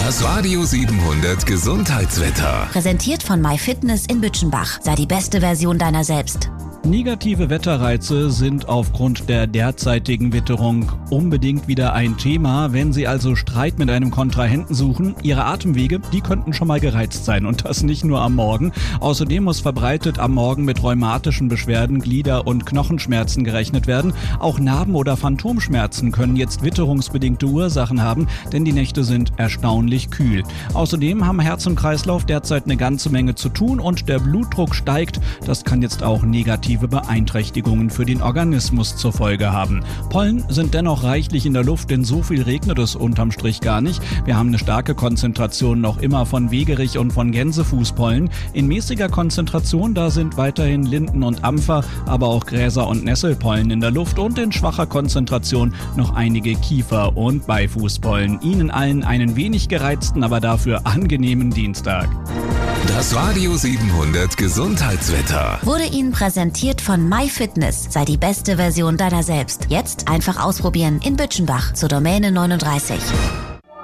Das Radio 700 Gesundheitswetter. Präsentiert von MyFitness in Bütchenbach. Sei die beste Version deiner selbst. Negative Wetterreize sind aufgrund der derzeitigen Witterung unbedingt wieder ein Thema. Wenn Sie also Streit mit einem Kontrahenten suchen, Ihre Atemwege, die könnten schon mal gereizt sein und das nicht nur am Morgen. Außerdem muss verbreitet am Morgen mit rheumatischen Beschwerden, Glieder- und Knochenschmerzen gerechnet werden. Auch Narben- oder Phantomschmerzen können jetzt witterungsbedingte Ursachen haben, denn die Nächte sind erstaunlich kühl. Außerdem haben Herz und Kreislauf derzeit eine ganze Menge zu tun und der Blutdruck steigt. Das kann jetzt auch negative Beeinträchtigungen für den Organismus zur Folge haben. Pollen sind dennoch reichlich in der Luft, denn so viel regnet es unterm Strich gar nicht. Wir haben eine starke Konzentration noch immer von Wegerich und von Gänsefußpollen. In mäßiger Konzentration, da sind weiterhin Linden und Ampfer, aber auch Gräser- und Nesselpollen in der Luft und in schwacher Konzentration noch einige Kiefer- und Beifußpollen. Ihnen allen einen wenig gereizten, aber dafür angenehmen Dienstag. Das Radio 700 Gesundheitswetter Wurde Ihnen präsentiert von MyFitness. Sei die beste Version deiner selbst. Jetzt einfach ausprobieren in Bütchenbach zur Domäne 39.